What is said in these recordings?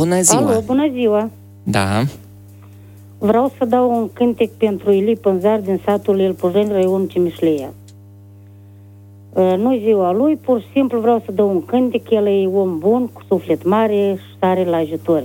Bună ziua! Alo, bună ziua! Da. Vreau să dau un cântec pentru Ilie Pânzar din satul Ilpujeni, raionul Cimișleia. Nu ziua lui, pur și simplu vreau să dau un cântec, el e om bun, cu suflet mare și tare la ajutor.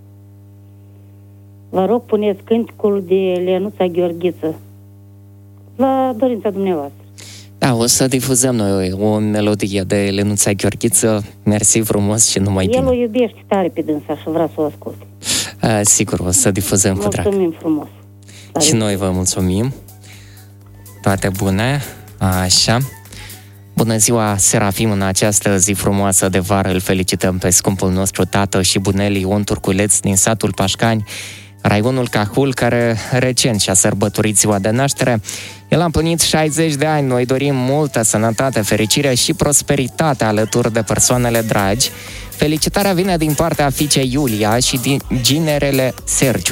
Vă rog, puneți cântecul de Lenuța Gheorghiță, la dorința dumneavoastră. Da, o să difuzăm noi o melodie de Lenuța Gheorghiță. Mersi frumos și numai bine. El o iubește tare pe dânsa și vrea să o asculte. Sigur, o să difuzăm cu drag. Mulțumim frumos. Și noi vă mulțumim. Toate bune. Așa. Bună ziua, Serafim, în această zi frumoasă de vară îl felicităm pe scumpul nostru tată și bunel Ion Turculeț din satul Pașcani, raionul Cahul, care recent și-a sărbătorit ziua de naștere. El a împlinit 60 de ani. Noi dorim multă sănătate, fericire și prosperitate alături de persoanele dragi. Felicitarea vine din partea fiicei Iulia și din ginerele Sergiu.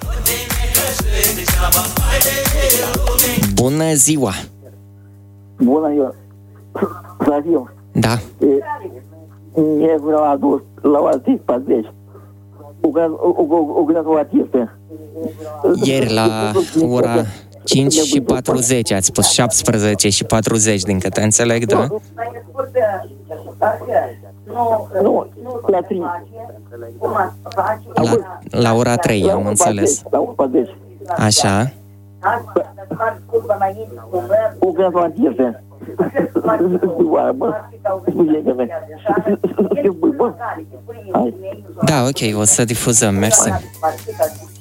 Bună ziua! Bună ziua! Zaviu! Da. Eu vreau adus la o artist 40. O grădă artistă. Ieri la ora 5 și 40, ați spus 17 și 40, din câte înțeleg, da? Nu, la 3. La ora 3, am înțeles. La 40. Așa. O grădă artistă. Da, ok, o să difuzăm, mersi.